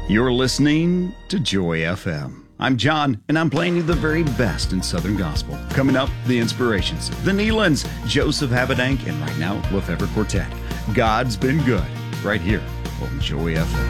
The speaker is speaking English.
You're listening to Joy FM. I'm John, and I'm playing you the very best in Southern Gospel. Coming up, the Inspirations, the Neelands, Joseph Habedank, and right now, Lefevre Quartet. God's been good, right here on Joy FM.